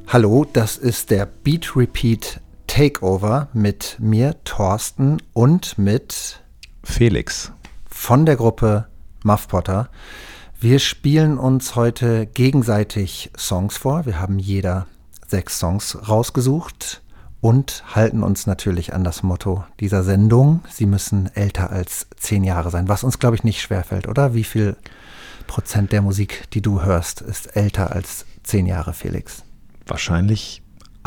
Hallo, das ist der Beat Repeat Takeover mit mir, Thorsten, und mit Felix von der Gruppe Muff Potter. Wir spielen uns heute gegenseitig Songs vor. Wir haben jeder 6 Songs rausgesucht und halten uns natürlich an das Motto dieser Sendung. Sie müssen älter als 10 Jahre sein, was uns, glaube ich, nicht schwerfällt, oder? Wie viel Prozent der Musik, die du hörst, ist älter als 10 Jahre, Felix? wahrscheinlich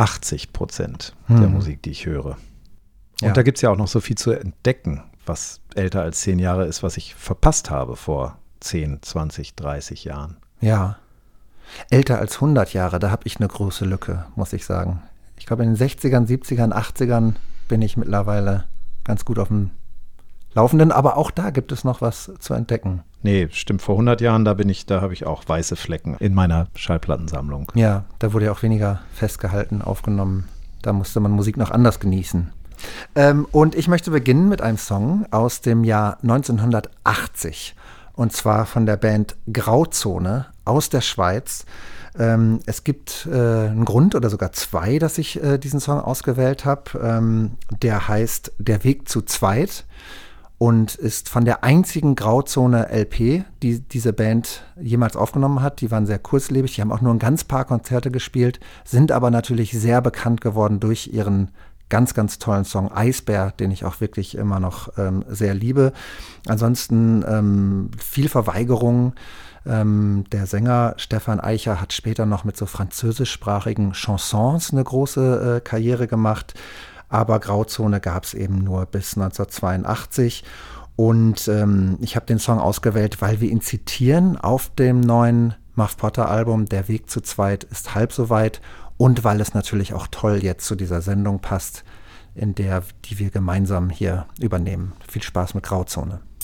80% der Musik, die ich höre. Und da gibt es ja auch noch so viel zu entdecken, was älter als 10 Jahre ist, was ich verpasst habe vor 10, 20, 30 Jahren. Ja, älter als 100 Jahre, da habe ich eine große Lücke, muss ich sagen. Ich glaube, in den 60ern, 70ern, 80ern bin ich mittlerweile ganz gut auf dem Laufenden, aber auch da gibt es noch was zu entdecken. Nee, stimmt, vor 100 Jahren, da habe ich auch weiße Flecken in meiner Schallplattensammlung. Ja, da wurde ja auch weniger festgehalten, aufgenommen. Da musste man Musik noch anders genießen. Und ich möchte beginnen mit einem Song aus dem Jahr 1980. Und zwar von der Band Grauzone aus der Schweiz. Es gibt einen Grund oder sogar 2, dass ich diesen Song ausgewählt habe. Der heißt Der Weg zu zweit und ist von der einzigen Grauzone LP, die diese Band jemals aufgenommen hat. Die waren sehr kurzlebig, die haben auch nur ein ganz paar Konzerte gespielt, sind aber natürlich sehr bekannt geworden durch ihren ganz, ganz tollen Song Eisbär, den ich auch wirklich immer noch sehr liebe. Ansonsten viel Verweigerung. Der Sänger Stefan Eicher hat später noch mit so französischsprachigen Chansons eine große Karriere gemacht. Aber Grauzone gab es eben nur bis 1982. Und ich habe den Song ausgewählt, weil wir ihn zitieren auf dem neuen Muff Potter Album Der Weg zu zweit ist halb so weit. Und weil es natürlich auch toll jetzt zu dieser Sendung passt, die wir gemeinsam hier übernehmen. Viel Spaß mit Grauzone.